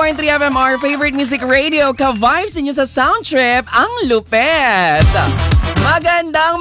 92.3 FMR Favorite Music Radio. Ka-vibes inyo sa Sound Trip, ang lupet. Magandang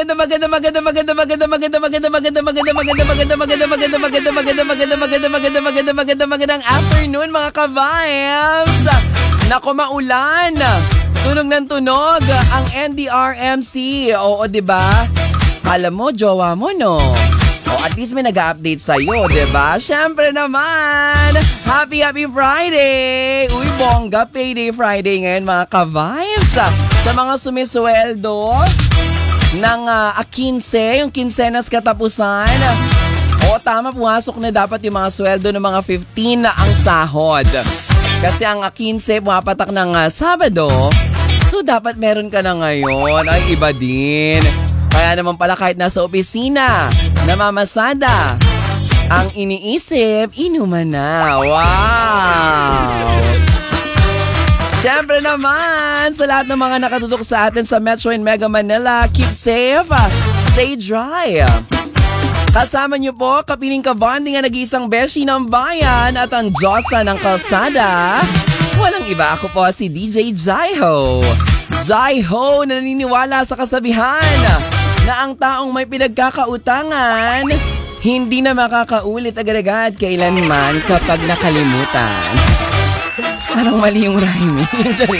afternoon mga ka-vibes. Nako, maulan. Tunog ng tunog ang NDRMC. Oo, diba? Alam mo, jowa mo, no? O, at least may nag-update sa'yo, diba? Siyempre naman, happy Friday! Uy, bongga, payday Friday ngayon mga ka-vibes. Sa mga sumisweldo ng 15, yung quincenas katapusan. O, tama, pumasok na dapat yung mga sweldo ng mga 15 na ang sahod. Kasi ang 15, pumapatak ng Sabado. So, dapat meron ka na ngayon. Ay, iba din. Kaya naman pala kahit nasa opisina, namamasada, ang iniisip, inuman na. Wow! Siyempre naman, sa lahat ng mga nakatutok sa atin sa Metro and Mega Manila, keep safe, stay dry. Kasama niyo po, kapiling kabanding ang nag-iisang beshi ng bayan at ang Diyosa ng kalsada. Walang iba, ako po si DJ Jaiho. Jaiho na naniniwala sa kasabihan na ang taong may pinagkakautangan, hindi na makakaulit agad-agad kailanman kapag nakalimutan. Parang mali yung rhyming.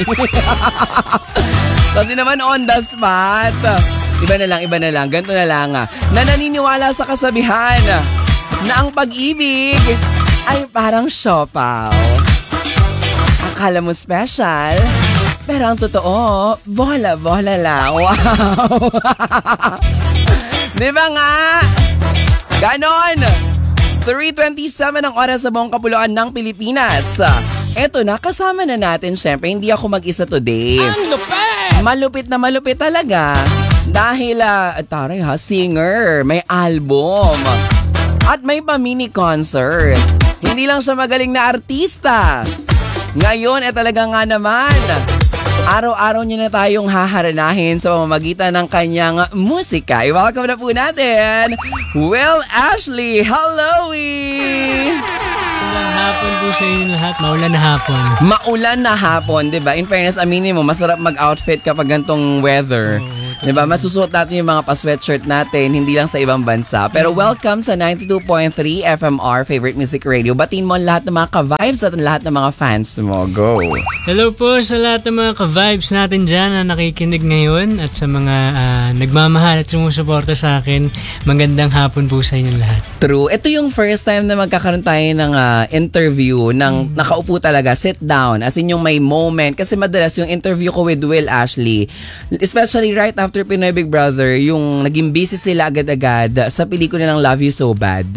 Kasi naman on the spot. Iba na lang. Ganito na lang. Na naniniwala sa kasabihan na ang pag-ibig ay parang siopaw. Akala mo special, pero ang totoo, bola lang. Wow! Di ba nga? Ganon! 3:27 ang oras sa buong kapuluan ng Pilipinas. Eto na, kasama na natin. Siyempre, hindi ako mag-isa today. Ang lupit! Malupit talaga. Dahil, taray ha, singer, may album. At may pa-mini concert. Hindi lang siya magaling na artista. Ngayon, talaga nga naman, araw-araw niya na tayong haharanahin sa pamamagitan ng kanyang musika. I-welcome na po natin, Will Ashley. Hello, Magandang hapon po sa inyo lahat. Maulan na hapon. Maulan na hapon, diba? In fairness, aminin mo, masarap mag-outfit kapag gantong weather. Diba? Masusuot natin yung mga pa-sweatshirt natin, hindi lang sa ibang bansa. Pero welcome sa 92.3 FMR Favorite Music Radio. Batiin mo ang lahat ng mga ka-vibes at ang lahat ng mga fans mo. Go! Hello po sa lahat ng mga ka-vibes natin dyan na nakikinig ngayon at sa mga nagmamahal at sumusuporta sa akin. Magandang hapon po sa inyo lahat. True. Ito yung first time na magkakaroon tayo ng interview ng nakaupo talaga, sit down. As in yung may moment. Kasi madalas yung interview ko with Will Ashley, especially right after Pinoy Big Brother, yung naging busy sila agad-agad sa pelikula ng Love You So Bad.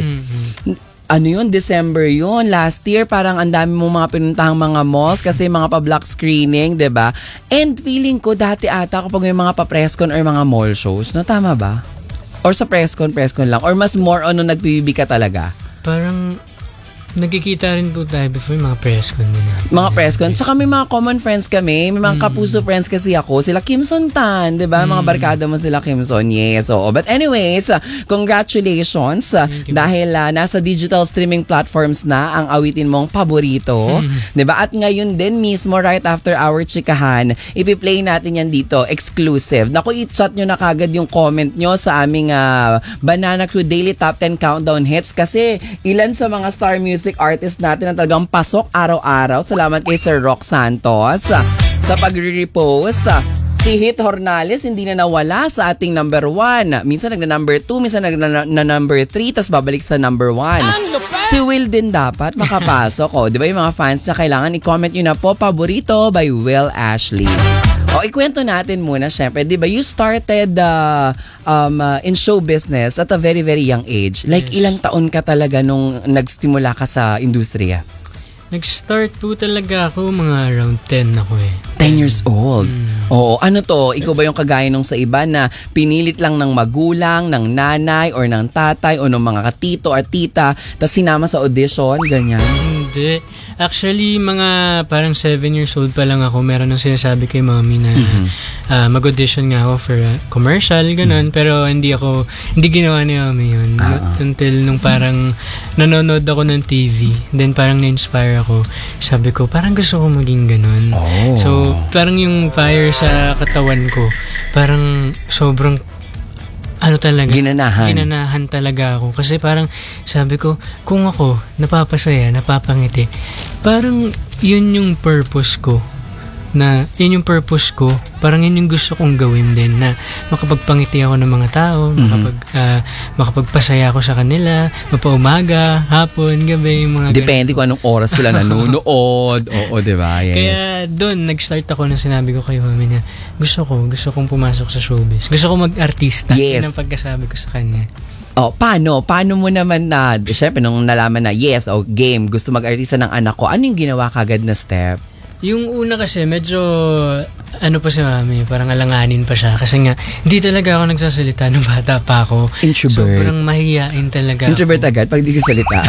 Ano yun? December yun. Last year, parang ang dami mong mga pinuntahang mga malls kasi mga pa-block screening, diba? And feeling ko dati ata kapag may mga pa-presscon or mga mall shows, no? Tama ba? Or sa presscon lang? Or mas more on nung nag-PBB ka talaga? Parang nagkikita rin po tayo before mga presscon din. Mga presscon. Tsaka may mga common friends kami. May mga kapuso friends kasi ako. Sila Kim Son Tan, diba? Mga barkada mo sila Kim Son. Yes. So, but anyways, congratulations. Dahil nasa digital streaming platforms na ang awitin mong paborito. Diba? At ngayon din mismo, right after our chikahan, ipi-play natin yan dito. Exclusive. Naku, i-chat nyo na kagad yung comment nyo sa aming Banana Crew Daily Top 10 Countdown Hits. Kasi ilan sa mga star music artist natin na talagang pasok araw-araw. Salamat kay Sir Rock Santos sa pagre-repost. Si Hit Hornales hindi na nawala sa ating number 1. Minsan nagna-number 2, minsan nagna-number 3, tas babalik sa number 1. Si Will din dapat makapasok. Di ba yung mga fans na kailangan i-comment nyo na po, paborito by Will Ashley. Ikwento natin muna, syempre, di ba, you started in show business at a very, very young age. Like, yes. Ilang taon ka talaga nung nagsimula ka sa industriya? Nag-start po talaga ako, mga around 10 ako 10 years old? Oo. Ano to? Ikaw ba yung kagaya nung sa iba na pinilit lang ng magulang, ng nanay, or ng tatay, o ng mga katito or tita, tapos sinama sa audition, ganyan? Hindi. Actually, mga parang 7 years old pa lang ako, meron nang sinasabi kay mommy na mag-audition nga ako for a commercial, ganun. Pero hindi ginawa ni mommy yun. Until nung parang nanonood ako ng TV, then parang na-inspire ako. Sabi ko, parang gusto ko maging ganun. So, parang yung fire sa katawan ko, parang sobrang ginanahan talaga ako. Kasi parang sabi ko, kung ako napapasaya, napapangiti, parang yun yung purpose ko. Parang yun yung gusto kong gawin din, na makapagpangiti ako ng mga tao, makapagpasaya ako sa kanila, mapaumaga, hapon, gabi, mga depende kung anong oras sila nanonood. Oo, diba? Yes. Kaya doon, nag-start ako na sinabi ko kay mami na gusto kong pumasok sa showbiz. Gusto ko mag-artista. Yes. Yun ang pagkasabi ko sa kanya. Paano mo naman na, syempre nung nalaman na game, gusto mag-artista ng anak ko, ano yung ginawa kagad na step? Yung una kasi medyo pa si mami, parang alanganin pa siya kasi nga hindi talaga ako nagsasalita nung bata pa ako. Introvert. Sobrang mahihain talaga. Introvert agad pag di salita.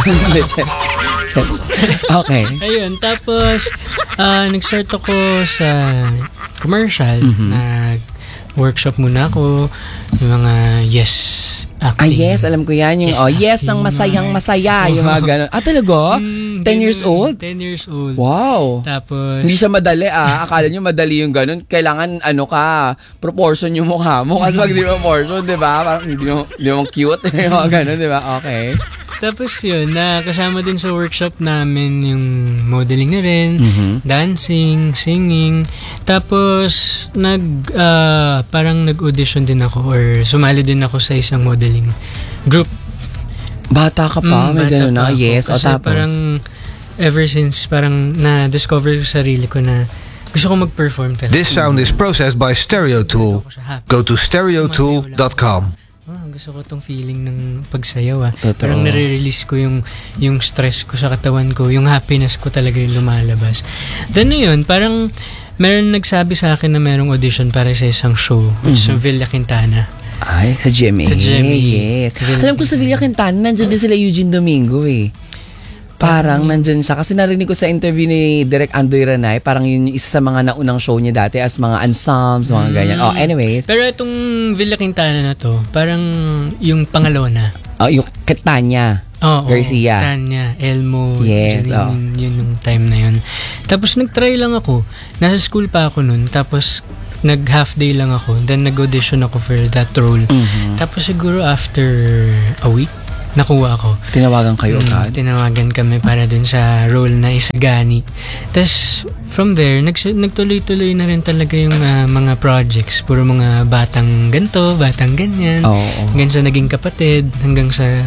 Okay. Ayun, tapos nag-start ako sa commercial. Nag-workshop muna ako ng mga acting. Yes, alam ko yan. Yung ng masayang masaya. Yung mga ganun. Talaga? 10 years old? 10 years old. Wow. Tapos, hindi siya madali Akala nyo madali yung ganun. Kailangan proportion yung mukha mo. Kasi pag di proportion, di ba? Parang hindi mo cute. Yung mga ganun, di ba? Okay. Tapos yun, kasama din sa workshop namin yung modeling na rin, dancing, singing. Tapos parang nag-audition din ako or sumali din ako sa isang modeling group. Bata ka pa? May gano'n na? Yes. Kasi tapos? Parang ever since parang na-discover ko sarili ko na gusto ko mag-perform talaga. This sound is processed by Stereo Tool. Go to stereotool.com. Gusto ko tong feeling ng pagsayaw. Parang nare-release ko yung stress ko sa katawan ko, yung happiness ko talaga yung lumalabas. Then yun, parang meron nagsabi sa akin na merong audition para sa isang show sa Villa Quintana. Ay, sa GMA. Sa GMA. Yes. Alam ko sa Villa Quintana, nandiyan din sila Eugene Domingo Parang nandyan siya. Kasi narinig ko sa interview ni Direk Andoy Ranay, parang yun yung isa sa mga naunang show niya dati as mga ensembles, mga ganyan. Anyways. Pero itong Villa Quintana na to, parang yung pangalawa na. Yung Tanya Garcia. Tanya, Elmo, yes, Janine, yun yung time na yun. Tapos nag-try lang ako. Nasa school pa ako nun. Tapos nag-half day lang ako. Then nag-audition ako for that role. Tapos siguro after a week, nakuha ako. Tinawagan kayo agad? Tinawagan kami para dun sa role na Isagani. Tapos, from there, nagtuloy-tuloy na rin talaga yung mga projects. Puro mga batang ganto, batang ganyan. Hanggang sa naging kapatid, hanggang sa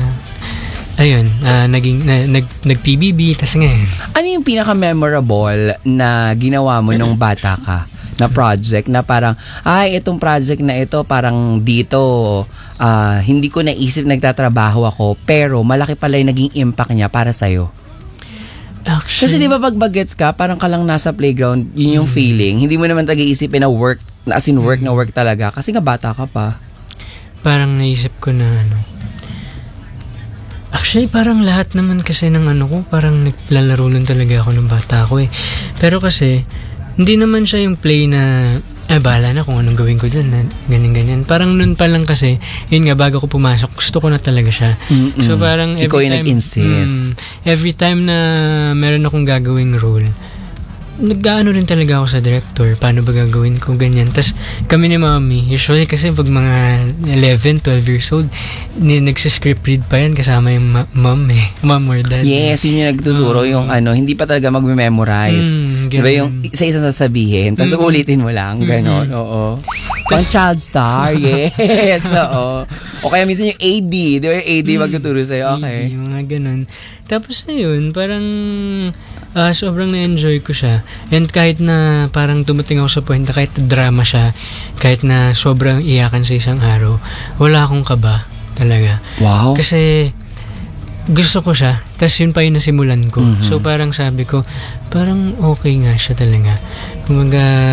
nag-PBB, tas ngayon. Ano yung pinaka-memorable na ginawa mo nung bata ka? Na project na parang, itong project na ito parang dito, hindi ko naisip nagtatrabaho ako, pero malaki pala yung naging impact niya para sa'yo. Actually, kasi di ba pag bagets ka, parang ka lang nasa playground, yun yung feeling. Hindi mo naman taga-isipin na work, as in work na work talaga. Kasi nga bata ka pa. Parang naisip ko na actually, parang lahat naman kasi ng ko, parang naglalaro lang talaga ako ng bata ko Pero kasi, hindi naman siya yung play na bahala na kung anong gawin ko dyan, ganyan-ganyan. Parang nun pa lang kasi, yun nga, bago ko pumasok, gusto ko na talaga siya. So parang ikaw yung nag-insist. Every time na meron akong gagawing role, nag-aano rin talaga ako sa director, paano ba gagawin ko, ganyan. Tapos kami ni mami, usually kasi pag mga 11, 12 years old, nagsiscript read pa yan kasama yung mom or dad. Yes, yun yung nagtuturo, yung hindi pa talaga mag-memorize. Diba yung isa-isa sasabihin, tapos ulitin mo lang, gano'n, oo. Pang child star, yes, oo. O kaya minsan yung AD, di ba yung AD magtuturo sa'yo, okay. AD, mga gano'n. Tapos ayun, parang sobrang na-enjoy ko siya. And kahit na parang dumating ako sa point na kahit drama siya, kahit na sobrang iyakan sa isang araw, wala akong kaba talaga. Wow. Kasi gusto ko siya, tapos yun pa yung nasimulan ko. So parang sabi ko, parang okay nga siya talaga. Kumaga,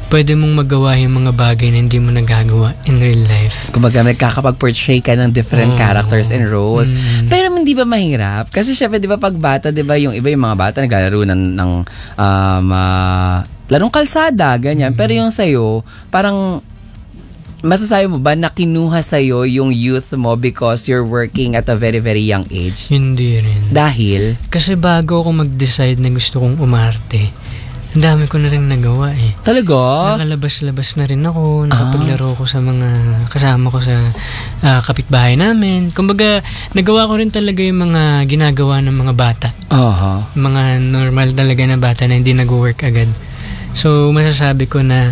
pwede mong magawa yung mga bagay na hindi mo nagagawa in real life. Kumbaga, nagkakapag-portray ka ng different characters and roles. Pero hindi ba mahirap? Kasi syempre, di ba, pag bata, di ba, yung iba yung mga bata naglalaro ng larong kalsada, ganyan. Pero yung sa'yo, parang, masasabi mo ba na kinuha sa'yo yung youth mo because you're working at a very, very young age? Hindi rin. Dahil? Kasi bago ako mag-decide na gusto kong umarte, ang dami ko na rin nagawa eh. Talaga? Nakalabas-labas na rin ako, nakapaglaro ko sa mga kasama ko sa kapitbahay namin. Kumbaga, nagawa ko rin talaga yung mga ginagawa ng mga bata. Mga normal talaga na bata na hindi nag-work agad. So, masasabi ko na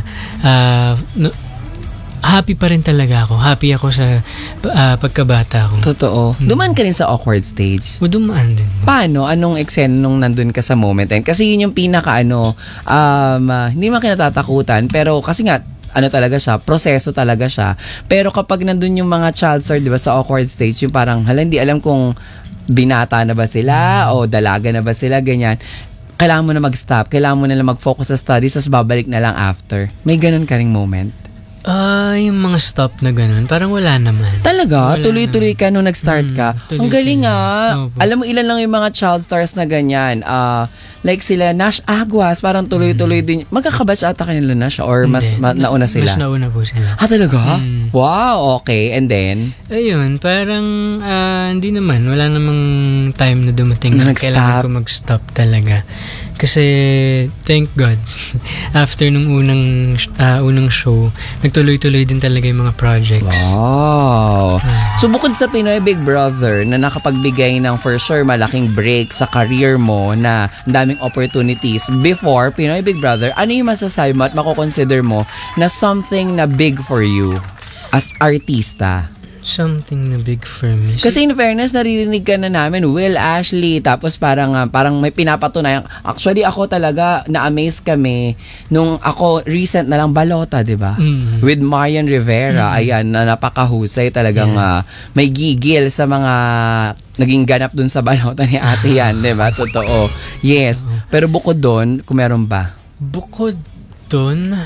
happy pa rin talaga ako. Happy ako sa pagkabata ko. Totoo. Dumaan ka rin sa awkward stage? O, dumaan din. Paano? Anong eksena nung nandun ka sa moment? Kasi yun yung pinaka hindi man kinatatakutan, pero kasi nga, talaga siya, proseso talaga siya. Pero kapag nandun yung mga child star, di ba, sa awkward stage, yung parang, hindi alam kung binata na ba sila o dalaga na ba sila, ganyan. Kailangan mo na mag-stop, kailangan mo na lang mag-focus sa studies, tapos babalik na lang after. May ganun ka ring moment? Yung mga stop na ganun, parang wala naman. Talaga? Tuloy-tuloy ka nung nag-start ka? Ang galing nga. Alam mo, ilan lang yung mga child stars na ganyan. Like sila, Nash Aguas, parang tuloy-tuloy din. Magkakabatch ata kanila, Nash? Or mas nauna sila? Mas nauna po sila. Talaga? Wow, okay. And then? Ayun, parang hindi naman. Wala namang time na dumating na kailangan ko mag-stop talaga. Kasi, thank God, after nung unang show, nagtuloy-tuloy din talaga yung mga projects. Wow! So, bukod sa Pinoy Big Brother na nakapagbigay ng for sure malaking break sa career mo na daming opportunities before Pinoy Big Brother, ano yung masasabi mo at makukonsider mo na something na big for you as artista? Something na big for me. Kasi in fairness, naririnig ka na namin, Will Ashley, tapos parang may pinapatunayan. Actually, ako talaga, na-amaze kami nung ako, recent na lang, Balota, di ba? With Marian Rivera, ayan, na napakahusay talagang may gigil sa mga naging ganap dun sa Balota ni ate yan, di ba? Totoo. Yes. Pero bukod dun, kung meron ba? Bukod dun,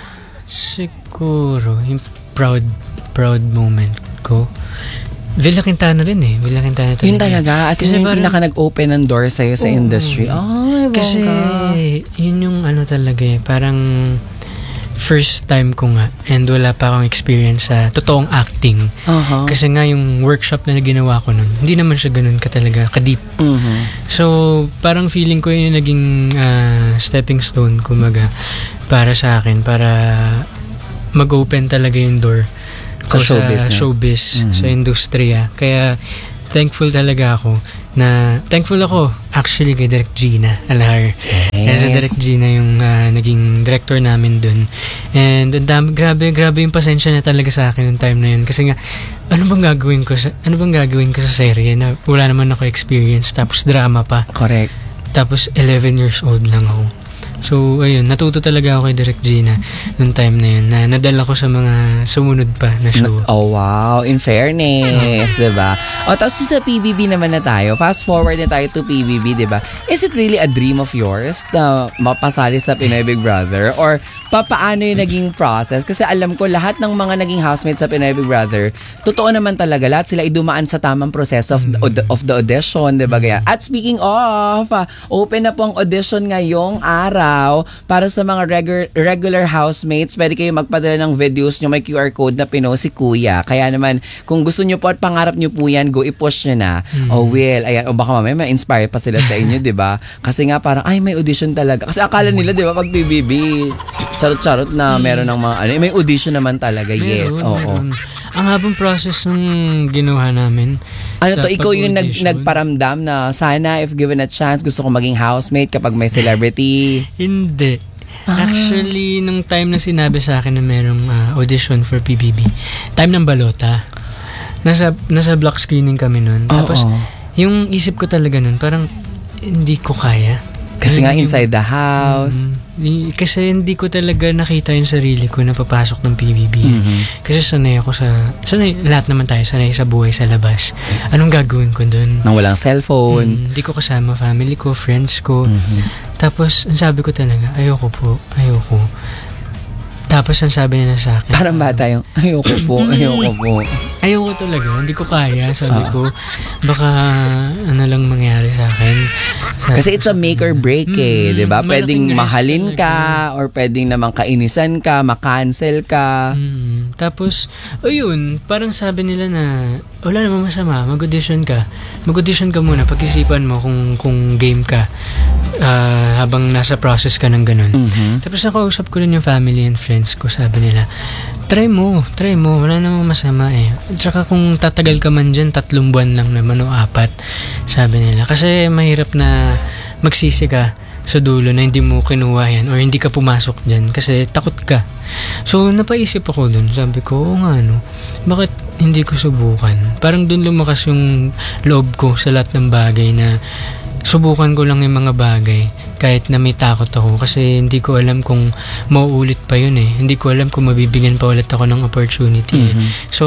siguro, yung proud moment ko. Villa Quintana rin eh. Villa Quintana talaga. Yun talaga. As in, yung pinaka nag-open ng door sa'yo sa industry. Ay, kasi, yun yung talaga eh. Parang first time ko nga and wala pa akong experience sa totoong acting. Kasi nga yung workshop na ginawa ko nun, hindi naman siya ganun talaga ka-deep. So, parang feeling ko yun yung naging stepping stone, kumaga, para sa akin, para mag-open talaga yung door sa showbiz, sa industriya. Kaya thankful ako actually kay Direk Gina Alhar. Kasi Direk Gina yung naging director namin dun. And grabe yung pasensya niya talaga sa akin yung time na yun. Kasi nga, ano bang gagawin ko sa serye na wala naman ako experience, tapos drama pa. Correct. Tapos 11 years old lang ako. So, ayun, natuto talaga ako kay Direk Gina noong time na yun, na nadala ko sa mga sumunod pa na show. Oh, wow. In fairness, diba? Tapos sa PBB naman na tayo. Fast forward na tayo to PBB, diba? Is it really a dream of yours na mapasali sa Pinoy Big Brother? Or paano yung naging process? Kasi alam ko, lahat ng mga naging housemates sa Pinoy Big Brother, totoo naman talaga, lahat sila idumaan sa tamang process of the audition, diba? At speaking of, open na po ang audition ngayong araw. Para sa mga regular housemates, pwede kayo magpadala ng videos nyo, may QR code na pinost si Kuya. Kaya naman, kung gusto nyo po at pangarap nyo po yan, go i-push nyo na. Will, ayan, o baka mamaya ma-inspire pa sila sa inyo, di ba? Kasi nga parang, may audition talaga. Kasi akala nila, di ba, pag BBB, charot-charot na meron ng mga, may audition naman talaga. Yes, oo. Ang habang process ng ginawa namin. Ikaw yung nagparamdam na sana if given a chance, gusto ko maging housemate kapag may celebrity? Hindi. Actually, nung time na sinabi sa akin na merong audition for PBB, time ng Balota, nasa block screening kami nun. Tapos, yung isip ko talaga nun, parang hindi ko kaya. Kasi nga inside the house. Kasi hindi ko talaga nakita yung sarili ko na papasok ng PBB. Kasi lahat naman tayo sanay sa buhay sa labas. Anong gagawin ko dun? Nang walang cellphone. Hindi ko kasama family ko, friends ko. Tapos, ang sabi ko talaga, ayoko. Tapos ang sabi nila sa akin, Parang bata yung, ayoko po. ayoko talaga, hindi ko kaya. Sabi ko, baka ano lang mangyari sa akin. Kasi it's a make or break di ba? Pwedeng malaking risk mahalin talaga. ka or pwedeng naman kainisan ka, makancel ka. Tapos, ayun, parang sabi nila na wala namang masama, mag-audition ka. Mag-audition ka muna, pag-isipan mo kung game ka habang nasa process ka ng ganun. Tapos nakausap ko rin yung family and friends ko, sabi nila, try mo, wala namang masama eh. At saka kung tatagal ka man dyan, 3 buwan lang naman o 4, sabi nila. Kasi mahirap na magsisi ka sa dulo na hindi mo kinuha yan or hindi ka pumasok dyan kasi takot ka. So, napaisip ako dun. Sabi ko, oo nga no, bakit hindi ko subukan? Parang dun lumakas yung loob ko sa lahat ng bagay na subukan ko lang yung mga bagay kahit na may takot ako kasi hindi ko alam kung mauulit pa yun eh. Hindi ko alam kung mabibigyan pa ulit ako ng opportunity So,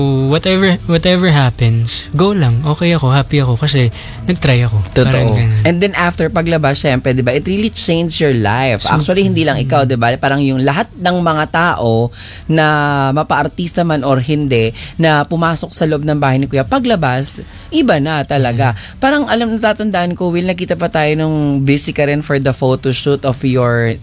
whatever happens, go lang. Okay ako, happy ako kasi nag-try ako. Totoo. And then after paglabas, syempre, 'di ba? It really changed your life. Actually, hindi lang ikaw, 'di ba? Parang yung lahat ng mga tao na mapa-artista man or hindi na pumasok sa loob ng bahay ni Kuya, paglabas, iba na talaga. Parang natatandaan ko, Will, nakita pa tayo nung busy ka rin for the photo shoot of your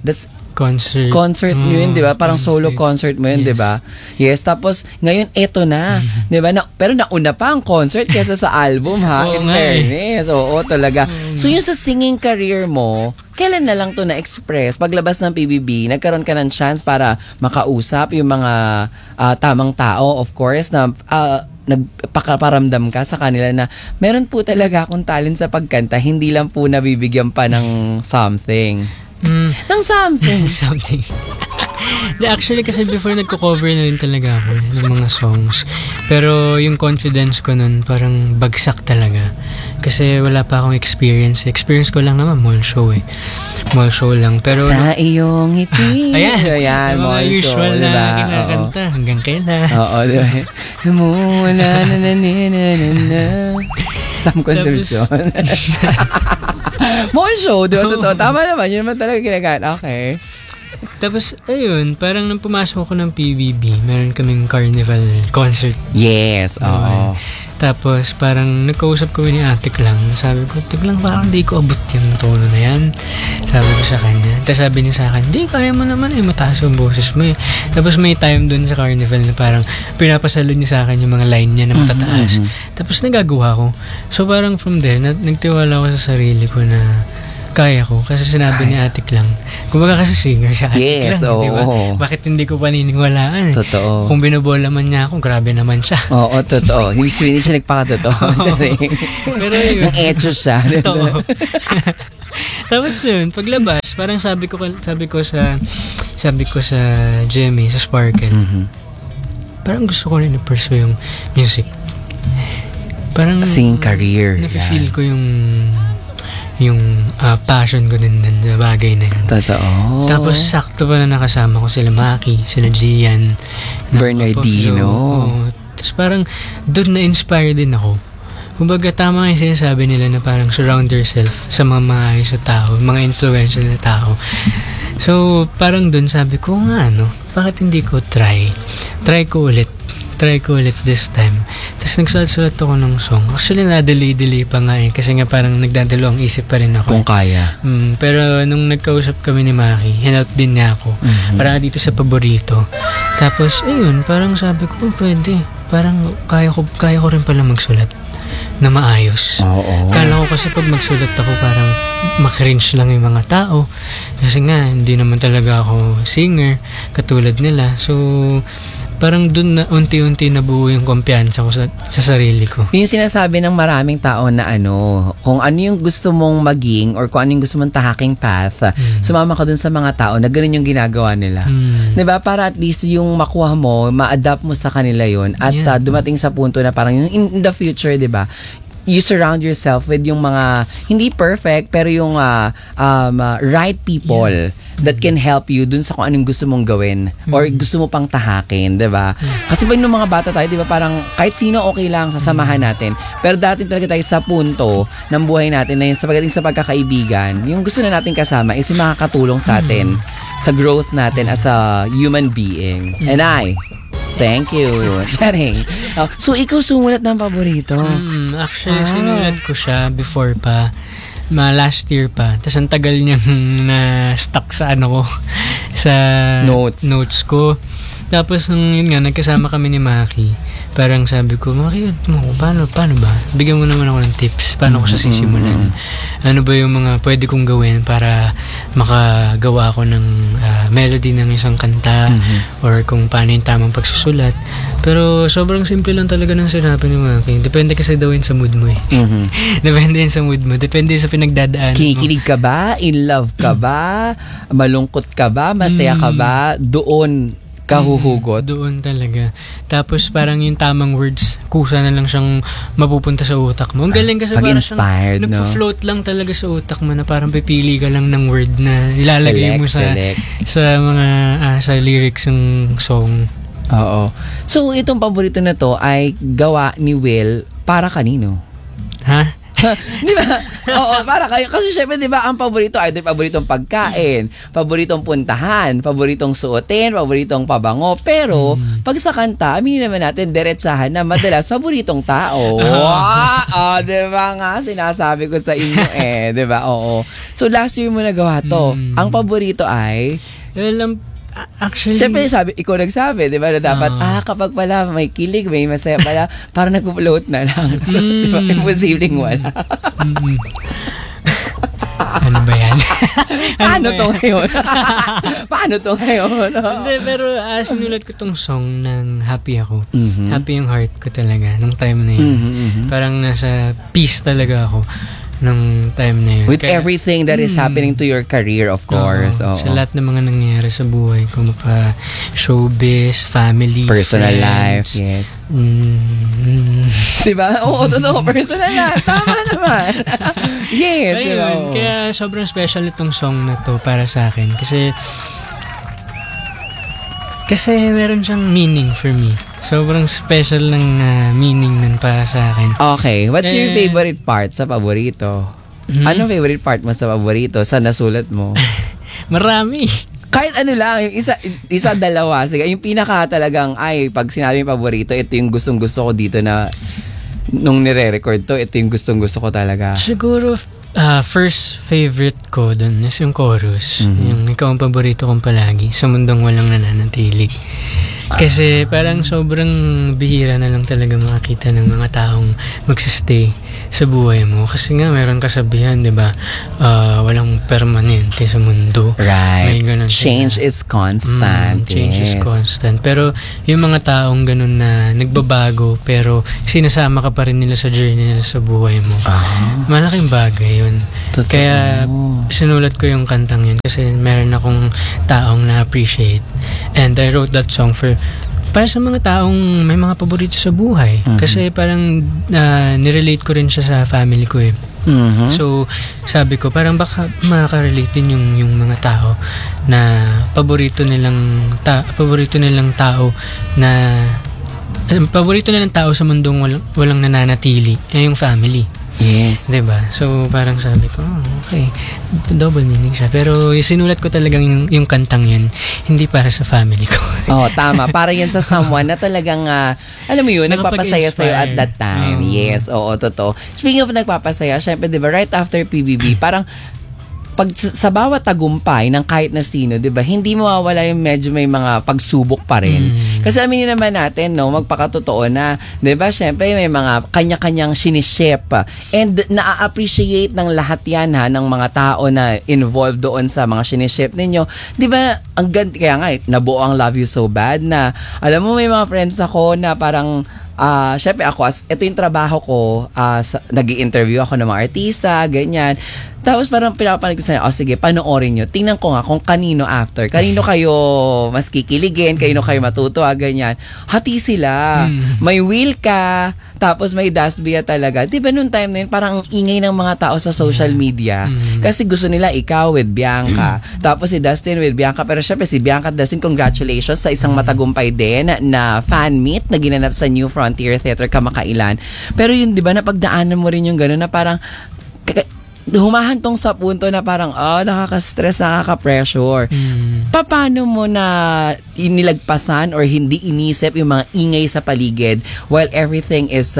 concert mo yun, 'di ba? Parang solo concert mo yun, 'di ba? Yes, tapos ngayon eto na, 'di ba? Pero nauna pa ang concert kaysa sa album ha. In fairness. Oo, talaga. So yung sa singing career mo, kailan na lang to na-express? Paglabas ng PBB, nagkaroon ka ng chance para makausap yung mga tamang tao, of course, na nagpakaparamdam ka sa kanila na meron po talaga akong talent sa pagkanta, hindi lang po nabibigyan pa ng something. Ng something. Something. Actually, kasi before nagko-cover na rin talaga ako ng mga songs. Pero yung confidence ko nun parang bagsak talaga. Kasi wala pa akong experience. Experience ko lang naman mall show eh. Mall show lang. Pero sa iyong ngiti. Ayan. Yung mga mall usual show, na diba? kinakanta. Hanggang kailan. Oo, diba? Mula na. Sam Concepcion. Mall show, diba? Totoo. Tama naman. Yun naman talaga kinakanta. Okay. Tapos, ayun, parang nang pumasok ako ng PBB, meron kaming carnival concert. Yes, oo. Tapos, parang nagkausap kami ni Atik lang. Sabi ko, Tiglang, parang di ko abot yung tono na yan. Sabi ko sa kanya. Tapos sabi niya sa akin, di, kaya mo naman eh, mataas yung boses mo eh. Tapos may time dun sa carnival na parang pinapasalo niya sa akin yung mga line niya na matataas. Tapos nagagawa ko. So parang from there, nagtiwala ako sa sarili ko na kaya ko. Kasi sinabi ni Atik lang. Kumbaga kasi singer siya. Yes, oo. Diba? Bakit hindi ko paniniwalaan eh? Totoo. Kung binobola man niya ako, grabe naman siya. Oo, totoo. Hindi siya nagpakatotoo. Pero yun. Nang etcho siya. Totoo. Tapos yun, paglabas, parang sabi ko sa Jemmy, sa Sparkle, parang gusto ko rin i-pursue yung music. Parang singing career. Nafe-feel ko yung passion ko din sa bagay na yun. Totoo. Tapos sakto pa na nakasama ko sila Maki, sila Gian, Bernardino. Tapos parang doon na-inspire din ako. Kumbaga tama yung sinasabi nila na parang surround yourself sa mga maayos na tao, mga influential na tao. So parang doon sabi ko bakit hindi ko try ko ulit this time. Tapos nagsulat ako ng song. Actually, na-delay pa nga eh. Kasi nga parang nagdadalawang isip pa rin ako. Kung kaya. Pero nung nagkausap kami ni Maki, hinelp din niya ako. Para dito sa paborito. Tapos, ayun, parang sabi ko, pwede. Parang kaya ko rin pala magsulat na maayos. Oo. Kala ko kasi pag magsulat ako parang makringe lang yung mga tao. Kasi nga, hindi naman talaga ako singer katulad nila. So, parang dun na unti-unti nabuo yung kumpiyansa ko sa sarili ko. Yung sinasabi ng maraming tao na kung ano yung gusto mong maging or kung ano yung gusto mong tahaking path, sumama ka dun sa mga tao na ganun yung ginagawa nila. Diba? Para at least yung makuha mo, ma-adapt mo sa kanila yun at dumating sa punto na parang yung in the future, diba? You surround yourself with yung mga hindi perfect pero yung right people that can help you dun sa kung anong gusto mong gawin or gusto mo pang tahakin, diba? Kasi pag nung mga bata tayo, diba, parang kahit sino okay lang, sasamahan natin. Pero dati talaga tayo sa punto ng buhay natin na yun, sa pagkakaibigan, yung gusto na natin kasama is yung makakatulong sa atin, sa growth natin as a human being. And thank you. Sharing. So, ikaw sumulat ng paborito? Actually, sinulat ko siya before pa. Last year pa. Tapos ang tagal niyang na-stuck sa ko. Sa notes ko. Tapos, yun nga, nagkasama kami ni Maki. Parang sabi ko, Maki, paano ba? Bigyan mo naman ako ng tips. Paano ko siya sisimulan? Ano ba yung mga pwede kong gawin para makagawa ko ng melody ng isang kanta or kung paano yung tamang pagsusulat. Pero sobrang simple lang talaga ng sinabi ni Maki. Depende kasi daw yun sa mood mo eh. Depende yun sa mood mo. Depende sa pinagdadaan mo. Kinikilig ka ba? In love ka ba? Malungkot ka ba? Masaya ka ba? Doon kahuhugot. Doon talaga. Tapos parang yung tamang words, kusa na lang siyang mapupunta sa utak mo. Ang galing kasi parang inspired, no? Nagpo-float lang talaga sa utak mo na parang pipili ka lang ng word na ilalagay mo sa mga sa lyrics ng song. Oo. So itong paborito na to ay gawa ni Will para kanino? Ha? Di ba? Oo, para kayo. Kasi syempre, di ba, ang paborito, either paboritong pagkain, paboritong puntahan, paboritong suotin, paboritong pabango. Pero, pag sa kanta, aminin naman natin, diretsahan na madalas paboritong tao. Wow! Di ba nga? Sinasabi ko sa inyo di ba? Oo. So, last year mo nagawa to. Ang paborito ay... Actually, siyempre, ikaw nagsabi, di ba, na dapat, kapag pala may kilig, may masaya pala, parang nag-float na lang. So, di ba, imposibleng wala. Ano ba yan? Paano to ngayon? Hindi, pero sinulat ko tong song ng happy ako. Happy yung heart ko talaga nung time na yun. Parang nasa peace talaga ako nung time na yun. With everything that is happening to your career, of course. Sa lahat ng mga nangyayari sa buhay ko, showbiz, family, personal friends, life, yes. Diba? Oo, totoo, personal life. Tama naman. Yes. Ayun, diba? Kaya sobrang special itong song na to para sa akin. Kasi meron siyang meaning for me. Sobrang special ng meaning nun para sa akin. Okay. What's your favorite part sa paborito? Anong favorite part mo sa paborito? Sa nasulat mo? Marami. Kahit ano lang, yung isa dalawa. Sige, yung pinaka talagang, pag sinabi yung paborito, ito yung gustong-gusto ko dito na nung nire-record to, ito yung gustong-gusto ko talaga. Siguro, first favorite ko dun is yung chorus. Yung ikaw ang paborito kong palagi sa mundong walang nananatili. Kasi parang sobrang bihira na lang talaga makakita ng mga taong magsistay sa buhay mo. Kasi nga mayroon kasabihan, di ba? Walang permanente sa mundo. Right. May ganun. Change is constant. Change is constant. Pero yung mga taong ganun na nagbabago pero sinasama ka pa rin nila sa journey nila sa buhay mo. Malaking bagay yun. Totoo. Kaya sinulat ko yung kantang yun kasi meron akong taong na-appreciate. And I wrote that song para sa mga taong may mga paborito sa buhay. Kasi parang nirelate ko rin siya sa family ko eh. So, sabi ko, parang baka makaka-relate din yung mga tao na paborito nilang tao sa mundong walang nananatili, yung family. Yes. Diba? So, parang sabi ko, okay. Double meaning siya. Pero sinulat ko talagang yung kantang yun, hindi para sa family ko. Tama. Para yan sa someone na talagang, alam mo yun, nagpapasaya sa'yo at that time. Yes, totoo. Speaking of nagpapasaya, syempre, diba, right after PBB, parang, pag sa bawat tagumpay ng kahit na sino, 'di ba? Hindi mawawala yung medyo may mga pagsubok pa rin. Kasi aminin naman natin, no, magpakatotoo na, 'di ba? Syempre may mga kanya-kanyang siniship and na-appreciate ng lahat 'yan ng mga tao na involved doon sa mga siniship ninyo. 'Di ba? Kaya nga nabuo ang Love You So Bad na alam mo may mga friends ako na parang syempre ako, ito yung trabaho ko, nag-i-interview ako ng mga artista, ganyan. Tapos parang pinapanig ko sa'yo, sige, panoorin nyo. Tingnan ko nga kung kanino after. Kanino kayo mas kikiligin, kanino kayo matutuwa, ganyan. Hati sila. May Will ka, tapos may Dasbia talaga. Diba nung time na yun, parang ingay ng mga tao sa social media. Kasi gusto nila ikaw with Bianca. Tapos si Dustin with Bianca. Pero syempre si Bianca at Dustin, congratulations sa isang matagumpay din na fan meet na ginanap sa New Frontier Theater kamakailan. Pero yun, diba, napagdaanan mo rin yung gano'n na parang humahantong sa punto na parang nakaka-stress, nakaka-pressure. Paano mo na inilagpasan or hindi inisip yung mga ingay sa paligid while everything is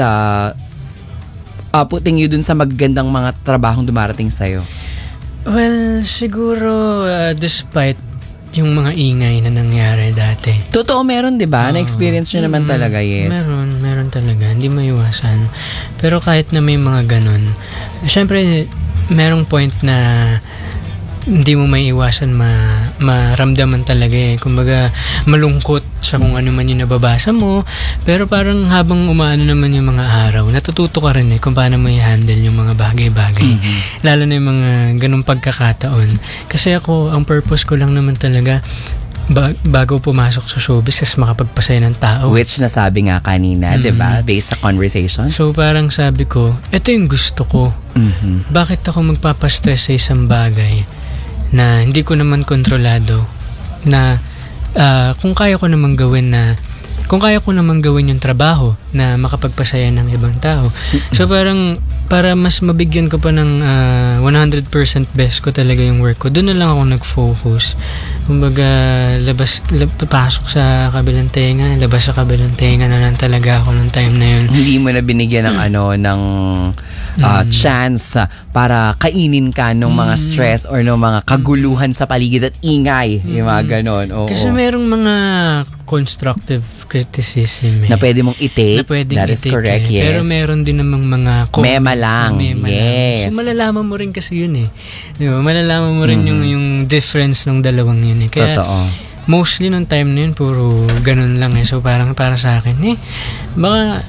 putting you dun sa magagandang mga trabahong dumarating sa'yo? Well, siguro despite yung mga ingay na nangyari dati. Totoo, meron, di ba? Na-experience nyo naman talaga, yes. Meron talaga. Hindi maiwasan. Pero kahit na may mga ganun, syempre, merong point na hindi mo may iwasan maramdaman talaga eh. Kumbaga, malungkot sa kung ano man yung nababasa mo. Pero parang habang umaano naman yung mga araw, natututo ka rin eh kung paano mo i-handle yung mga bagay-bagay. Lalo na yung mga ganung pagkakataon. Kasi ako, ang purpose ko lang naman talaga, bago pumasok sa showbiz is makapagpasaya ng tao. Which nasabi nga kanina, di ba? Based sa conversation. So parang sabi ko, ito yung gusto ko. Bakit ako magpapastress sa isang bagay na hindi ko naman kontrolado, na kung kaya ko namang gawin yung trabaho na makapagpasaya ng ibang tao. So parang para mas mabigyan ko pa ng 100% best ko talaga yung work ko, doon na lang ako nag-focus. Kumbaga, papasok sa kabilang tenga, labas sa kabilang tenga na lang talaga ako nung time na yun. Hindi mo na binigyan ng chance para kainin ka ng mga stress or ng mga kaguluhan sa paligid at ingay. Yung mga ganon. Oo. Kasi merong mga constructive criticism na pwede mong i-take. That is correct, yes. Pero meron din namang mga comments. Mema lang. Yes. Kasi malalaman mo rin kasi yun eh. Diba? Malalaman mo rin yung difference ng dalawang yun eh. Kaya, totoo. Mostly nung time na yun, puro ganun lang eh. So parang para sa akin baka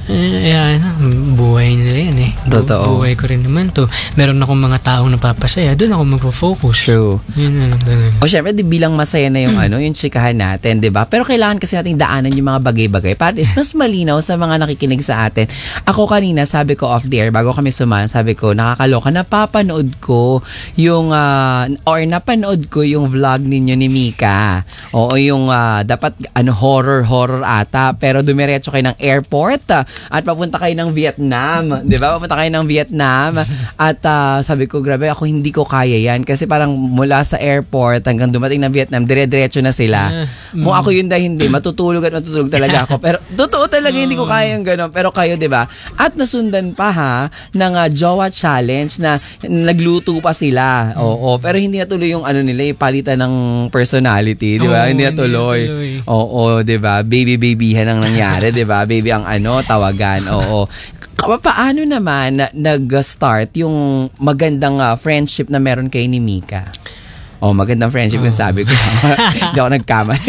buhay nila yan eh. Totoo. Buhay ko rin naman to. Meron akong mga taong napapasaya, doon ako magpo-focus. True. Yun na lang talaga. O syempre, bilang masaya na yung yung chikahan natin, di ba? Pero kailangan kasi nating daanan yung mga bagay-bagay para is mas malinaw sa mga nakikinig sa atin. Ako kanina, sabi ko off the air, bago kami sumahan, sabi ko, nakakaloka, napapanood ko yung napanood ko yung vlog ninyo ni Mika. Oo, yung dapat horror ata, pero dumiretso kayo ng airport at papunta kayo ng Vietnam, 'di ba? Papunta kayo ng Vietnam at sabi ko, grabe, ako hindi ko kaya 'yan kasi parang mula sa airport hanggang dumating ng Vietnam, dire-diretso na sila. Kung ako yun hindi, matutulog talaga ako. Pero totoo talaga hindi ko kaya yung gano'n. Pero kayo, 'di ba? At nasundan pa ng Jowa Challenge na nagluto pa sila. Oo, pero hindi natuloy yung nila, palitan ng personality, 'di ba? Hindi natuloy. Oo, 'di ba? Baby-babyhan ang nangyari, 'di ba? Baby ang tawagan. Oo. Paano naman nag-start yung magandang friendship na meron kayo ni Mika? Magandang friendship yung sabi ko. Hindi ako nagkamali.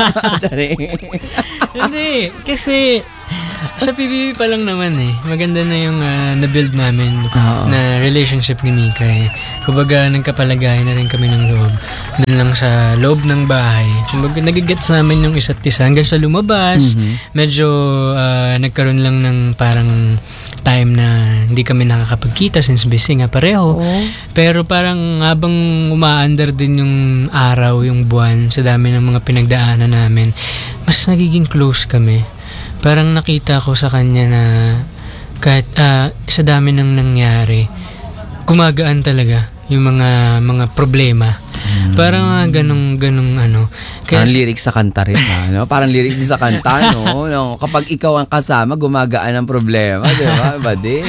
Hindi, kasi sa PBB pa lang naman maganda na yung na-build namin na relationship ni Mika Kumbaga, nagkapalagayan na rin kami ng loob. Doon lang sa loob ng bahay. Kumbaga, nagigets namin yung isa't isa. Hanggang sa lumabas, medyo nagkaroon lang ng parang time na hindi kami nakakapagkita since busy nga pareho. Pero parang habang umaandar din yung araw, yung buwan, sa dami ng mga pinagdaanan namin, mas nagiging close kami. Parang nakita ko sa kanya na kahit sa dami ng nangyari, gumagaan talaga yung mga problema. Parang ganung Parang lyrics sa kanta rin Parang lyrics sa kanta, no? Kapag ikaw ang kasama, gumagaan ang problema, di ba? Iba din,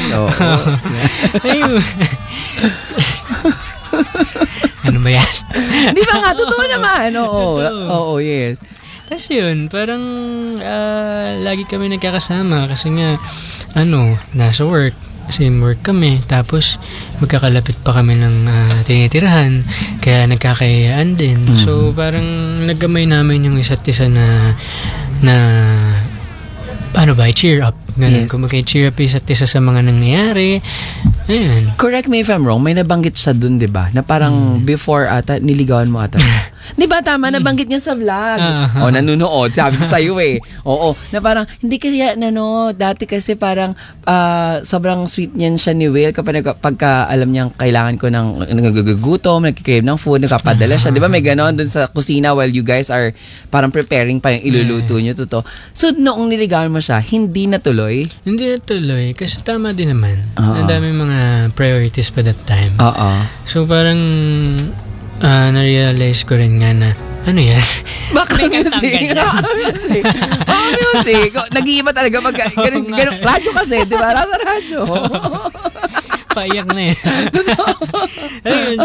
Ano ba yan? Di ba nga? Totoo naman. Oo, yes. Tapos yun, parang lagi kami nagkakasama kasi nga, nasa work. Same work kami. Tapos, magkakalapit pa kami ng tinitirahan. Kaya nagkakayaan din. So, parang naggamay namin yung isa't isa na cheer up. Ganun, Yes. kung mag-cheer up isa't isa sa mga nangyayari. Ayun. Correct me if I'm wrong, may nabanggit siya dun, di ba? Na parang before ata, niligawan mo ata. Di ba tama? Nabanggit niya sa vlog. O, nanunood. Sabi ko sa'yo eh. Oo. Na parang, hindi kaya, dati kasi parang sobrang sweet niyan siya ni Will pagka alam niyang kailangan ko ng nagagugutom, nagkikrave ng food, nagpapadala siya. Di ba may ganon dun sa kusina while you guys are parang preparing pa yung iluluto niyo. Totoo. So, noong niligawan mo siya, hindi natuloy? Hindi natuloy kasi tama din naman. Ang daming mga priorities pa that time. Oo. So parang na-realize ko rin nga na ano yan? Bakit music? Music. Nag-iiba talaga pag ganun, radyo kasi, di ba? Nasa radyo. Paiyak na eh. Ayun.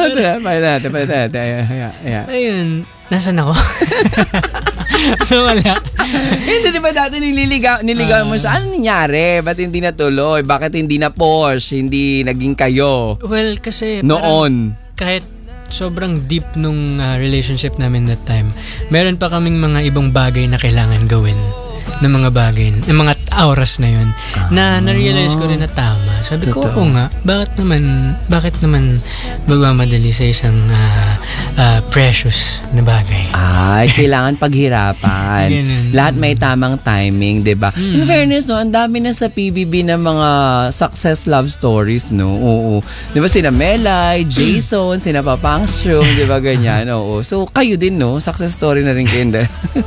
Ayun. Nasaan ako? Wala. Hindi, di ba dati niligaw mo siya? Ano nangyari? Ba't hindi natuloy? Bakit hindi na Porsche? Hindi naging kayo? Well, kasi noon. Kahit sobrang deep nung relationship namin that time, meron pa kaming mga ibang bagay na kailangan gawin ng mga bagay, ng mga oras na yun, na na-realize ko rin na tama. Sabi ko, oo nga, bakit naman magmamadali sa isang precious na bagay? Ay, kailangan paghirapan. Lahat may tamang timing, diba? In fairness, no, ang dami na sa PBB ng mga success love stories, no? Oo. Diba sina Melay, Jason, sina Papangstrom, diba ganyan? Oo. So, kayo din, no? Success story na rin kayo.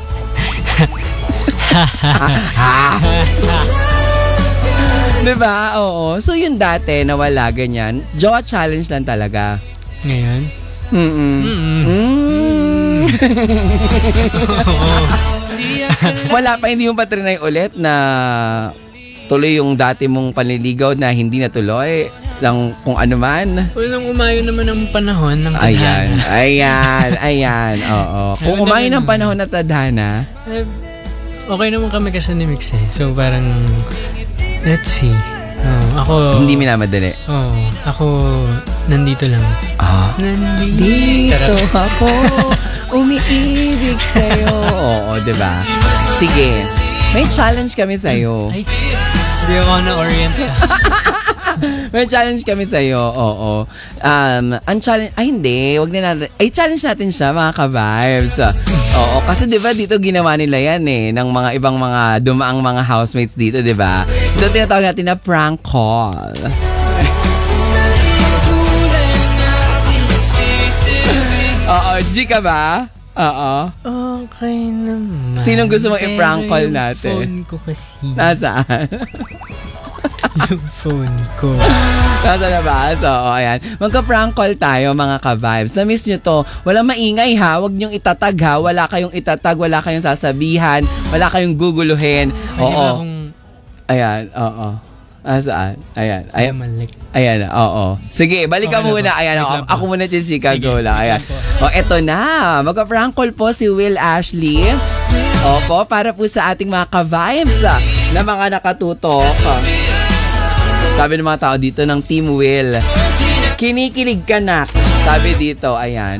Diba? Oo. So, yun dati, nawala ganyan. Jowa challenge lang talaga. Ngayon? Wala pa, hindi mo pa trinay ulit na tuloy yung dati mong panliligaw na hindi natuloy lang kung ano man. Walang umayo naman ang panahon ng tadhana. Ayan. Oo. Kung umayo ng panahon na tadhana, okay naman kami kasi ni Mix eh. So parang, let's see. Ako, hindi minamadali. Ako, nandito lang. Dito ako, umiibig sa'yo. Oo, diba? Sige, may challenge kami sa'yo. Ay, hindi ako na-orient ka. May challenge kami sa'yo, oo. Ang challenge, hindi, wag na natin. Ay, challenge natin siya, mga ka-vibes. Oo, kasi diba dito ginawa nila yan ng mga ibang mga dumaang mga housemates dito, diba? Ito tinatawag natin na prank call. Oo, G ka ba? Oo. Okay naman. Sinong gusto mong i-prank call natin? Phone ko kasi. Nasaan? Yung phone ko. Nasa labas. Oo, ayan. Magka-prank call tayo, mga ka-vibes. Na-miss nyo to. Walang maingay ha. Huwag nyong itatag ha. Wala kayong itatag. Wala kayong sasabihan. Wala kayong guguluhin. Oo. Ayan. Oo. Saan? Ayan. Ayan. Oo. Sige, balik ka muna. Ayan. Ako muna, Chichika. Go lang. Ayan. O, eto na. Magka-prank call po si Will Ashley. Opo, para po sa ating mga ka-vibes na mga nakatutok. Sabi ng mga tao dito ng Team Will, kinikilig ka na. Sabi dito, ayan.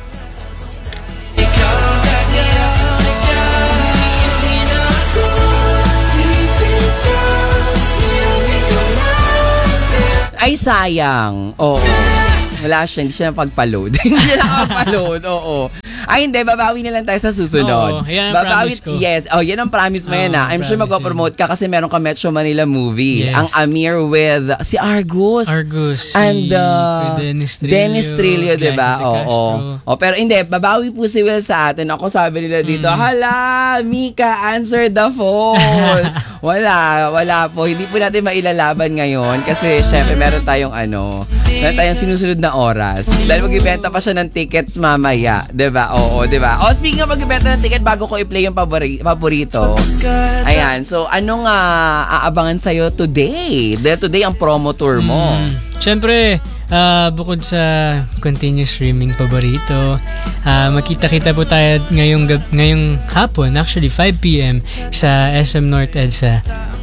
Ay, sayang. Oo. Wala siya, hindi siya napagpa-load. Hindi siya nakapag-load, oo. Ay, hindi, babawi na lang tayo sa susunod. Oo, yan ang promise ko. Yes, yan ang promise mo yan I'm sure magpapromote ka kasi meron ka Metro Manila movie. Yes. Ang Amir with si Argus. And Dennis Trillo, diba? Oo. Pero hindi, babawi po si Will sa atin. Ako sabi nila dito, hala, Mika, answer the phone. Wala po. Hindi po natin mailalaban ngayon kasi syempre meron tayong sinusunod na oras. Dahil mag-ibenta pa siya ng tickets mamaya. Diba? Oo, diba? Speaking of mag-ibenta ng ticket, bago ko i-play yung paborito. Ayan. So, anong aabangan sa'yo today? Dahil today ang promo tour mo. Siyempre, bukod sa continuous streaming paborito, makita-kita po tayo ngayong hapon, actually 5 p.m. sa SM North EDSA.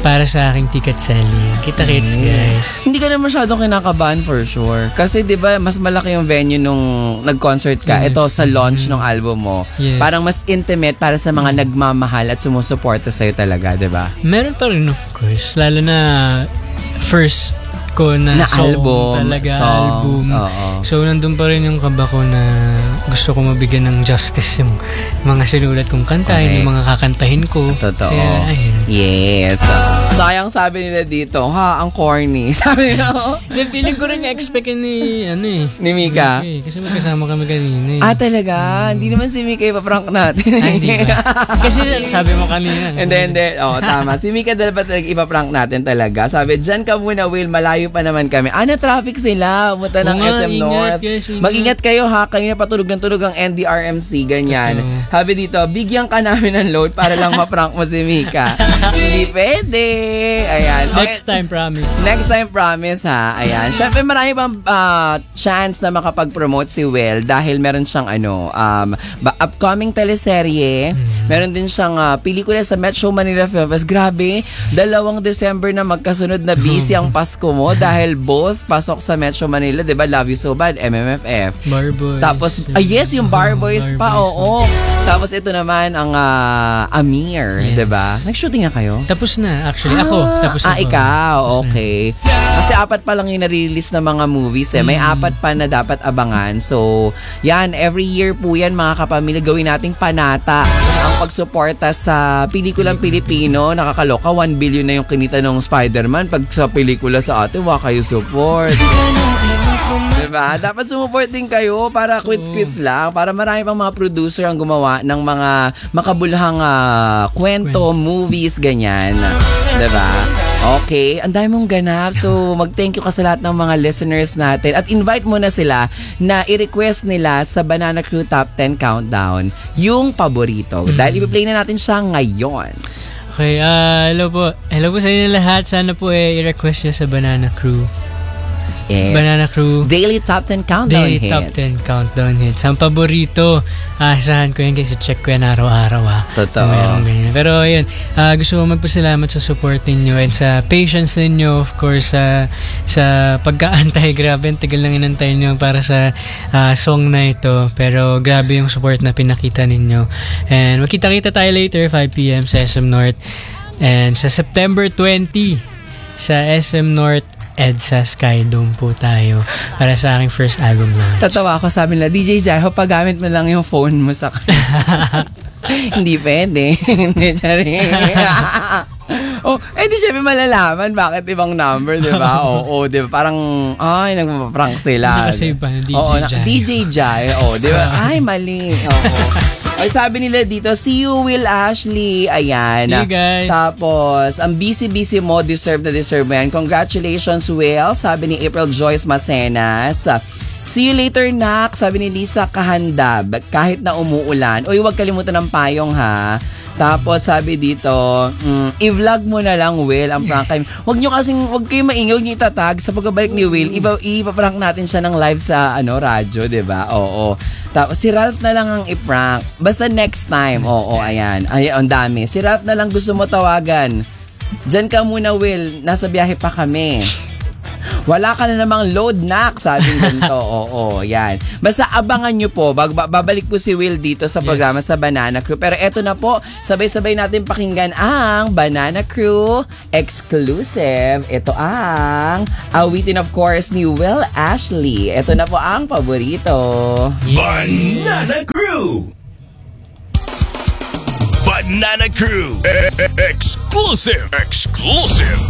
para sa aking ticket selling. Kita-kits, guys. Hindi ka na masyadong kinakabahan for sure. Kasi di ba mas malaki yung venue nung nag-concert ka. Ito sa launch ng album mo. Yes. Parang mas intimate para sa mga nagmamahal at sumusuporta sa'yo talaga, di ba? Meron pa rin, of course. Lalo na first ko na song album, talaga, songs, album. oo. So, nandun pa rin yung kaba ko na gusto ko mabigyan ng justice yung mga sinulat kong kanta, yung mga kakantahin ko. Totoo. Kaya, ayun. Yes. Sayang sabi nila dito, ang corny. Sabi nila, Feeling ko rin expect ni, ni Mika. Kasi magkasama kami kanina. Talaga? Hindi naman si Mika ipaprank natin. Hindi ba? Kasi sabi mo kanina. Hindi. Tama. Si Mika dapat ipaprank natin talaga. Sabi, dyan ka muna, Will, malayo pa naman kami. Na-traffic sila. Pumunta ng SM North. Mag-ingat kayo ha. Kayo na patulog ng tulog ang NDRMC. Ganyan. Sabi dito, bigyan ka namin ng load para lang ma-prank mo si Mika. Hindi pwede. Ayan. Next time, promise. Next time, promise ha. Ayan. Siyempre, marami pang chance na makapag-promote si Will dahil meron siyang upcoming teleserye. Meron din siyang pelikula sa Metro Manila Film Fest. Grabe, 2 December na magkasunod na busy ang Pasko mo dahil both pasok sa Metro Manila, 'di ba? Love You So Bad, MMFF. Barboys. Tapos yes, yung Barboys pa, oo. Tapos ito naman ang Amir, 'di ba? Nag-shooting na kayo? Tapos na, actually. Ako, tapos na. Ikaw, okay. Kasi 4 pa lang yung na-release na mga movies eh. May 4 pa na dapat abangan. So, yan, every year po yan mga kapamilya, gawin nating panata ang pagsuporta sa pelikulang Pilipino. Nakakaloka, 1 billion na yung kinita ng Spider-Man. Pag sa pelikula sa atin, wala kayo support. Diba? Dapat sumuport din kayo para quits lang. Para marami pang mga producer ang gumawa ng mga makabuluhang kwento, movies, ganyan. Diba? Okay, ang dami mong ganap. So, mag-thank you ka sa lahat ng mga listeners natin. At invite mo na sila na i-request nila sa Banana Crew Top 10 Countdown yung paborito. Dahil i-play na natin siya ngayon. Okay, hello po. Hello po sa inyo lahat. Sana po i-request nyo sa Banana Crew. Yes. Banana Crew Daily Top 10 Countdown Daily Hits. Top 10 Countdown Hits. Ang paborito, asahan ko yan kasi check ko yan araw-araw. Totoo. Pero ayun, gusto ko magpasalamat sa support ninyo and sa patience ninyo, of course, sa pagka-antay. Grabe, tagal lang inantay nyo para sa song na ito. Pero grabe yung support na pinakita ninyo. And magkita-kita tayo later, 5 p.m. sa SM North. And sa September 20, sa SM North, EDSA Skydome po tayo para sa aking first album launch. Tatawa ako, sabi nila, DJ Jaiho, paggamit mo lang yung phone mo sa Hindi pwede. Hindi, sorry. Di syempre malalaman bakit ibang number, di ba? Oo, di ba? Parang, nagpaprank sila. Nakasave pa na DJ Jai. DJ Jai. Di ba? Ay, mali. Oo. Ay, sabi nila dito, see you, Will Ashley. Ayan. See you, guys. Tapos, ang busy-busy mo, deserve mo yan. Congratulations, Will. Sabi ni April Joyce Macenas. See you later, Nak. Sabi ni Lisa Kahandab. Kahit na umuulan. Uy, huwag kalimutan ng payong, ha. Tapos sabi dito, i-vlog mo na lang, Will, ang prank time. Huwag kayo maingay, huwag nyo itatag. Sa pagbabalik ni Will, ipaprank natin siya ng live sa radyo, diba? Oo. Tapos si Ralph na lang ang i-prank. Basta next time. Ayan. Ang dami. Si Ralph na lang gusto mo tawagan. Diyan ka muna, Will. Nasa biyahe pa kami. Wala ka na namang load, Nak, sabing ganito. Yan. Basta abangan nyo po. Babalik po si Will dito sa programa sa Banana Crew. Pero eto na po, sabay-sabay natin pakinggan ang Banana Crew exclusive. Ito ang awitin, of course, ni Will Ashley. Ito na po ang paborito. Banana Crew! Banana Crew! Exclusive!